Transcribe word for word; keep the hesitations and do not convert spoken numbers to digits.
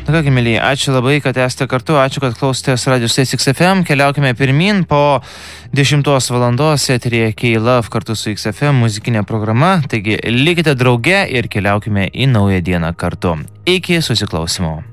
Na kągi, mėlyje, ačiū labai, kad esate kartu, ačiū, kad klausotės Radio X F M, keliaukime pirmin po dešimtos valandos eteryje K-Love kartu su X F M muzikinė programa, taigi likite drauge ir keliaukime į naują dieną kartu. Iki susiklausimo.